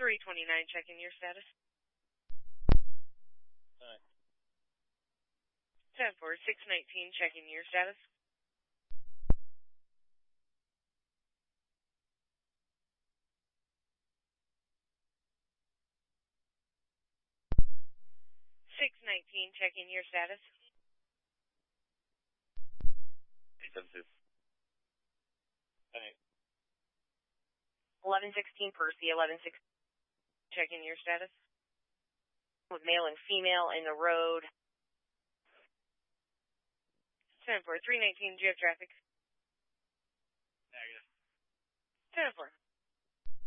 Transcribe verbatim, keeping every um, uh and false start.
three twenty-nine, checking your status. Alright. ten four, six nineteen, checking your status. six nineteen, checking your status. eight seven two. Alright. eleven sixteen Percy, eleven sixteen. Checking your status. With male and female in the road. ten four, three nineteen, do you have traffic? Negative. ten four.